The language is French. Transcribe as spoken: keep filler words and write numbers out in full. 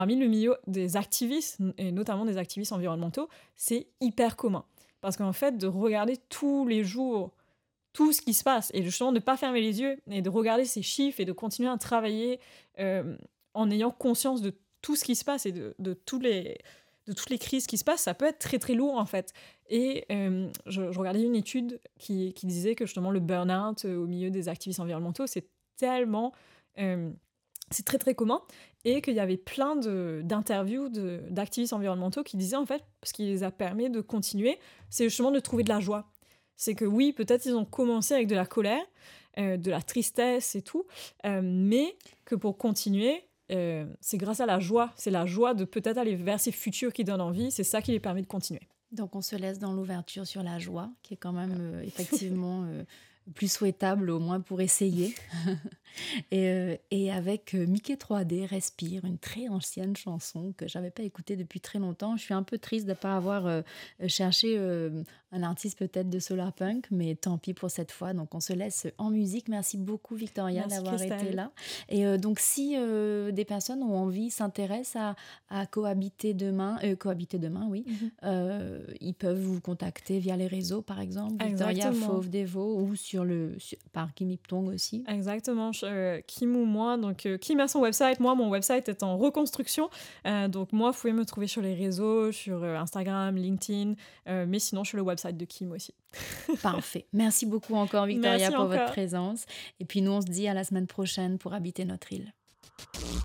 Parmi le milieu des activistes, et notamment des activistes environnementaux, c'est hyper commun. Parce qu'en fait, de regarder tous les jours tout ce qui se passe et justement de ne pas fermer les yeux et de regarder ces chiffres et de continuer à travailler euh, en ayant conscience de tout ce qui se passe et de, de, tous les, de toutes les crises qui se passent, ça peut être très très lourd en fait. Et euh, je, je regardais une étude qui, qui disait que justement le burn-out euh, au milieu des activistes environnementaux, c'est tellement... euh, c'est très très commun et qu'il y avait plein de, d'interviews de, d'activistes environnementaux qui disaient en fait, ce qui les a permis de continuer, c'est justement de trouver de la joie. C'est que oui, peut-être ils ont commencé avec de la colère, euh, de la tristesse et tout, euh, mais que pour continuer, euh, c'est grâce à la joie. C'est la joie de peut-être aller vers ces futurs qui donnent envie, c'est ça qui les permet de continuer. Donc on se laisse dans l'ouverture sur la joie, qui est quand même euh, effectivement euh, plus souhaitable, au moins pour essayer. et, euh, et avec euh, Mickey trois D, Respire, une très ancienne chanson que j'avais pas écoutée depuis très longtemps. Je suis un peu triste de ne pas avoir euh, cherché euh, un artiste peut-être de solar punk, mais tant pis pour cette fois. Donc on se laisse en musique. Merci beaucoup Victoria Merci d'avoir Christelle. été là. Et euh, donc si euh, des personnes ont envie, s'intéressent à, à cohabiter demain, euh, cohabiter demain, oui, Mhm. euh, ils peuvent vous contacter via les réseaux, par exemple, Victoria Exactement. Fauve Devo, ou sur le, sur, par Kim Iptong aussi. Exactement, je- euh, Kim ou moi. Donc, euh, Kim a son website, moi, mon website est en reconstruction. Euh, donc, moi, vous pouvez me trouver sur les réseaux, sur euh, Instagram, LinkedIn, euh, mais sinon, sur le website de Kim aussi. Parfait. Merci beaucoup encore, Victoria, Merci pour votre encore. présence. Et puis nous, on se dit à la semaine prochaine pour habiter notre île.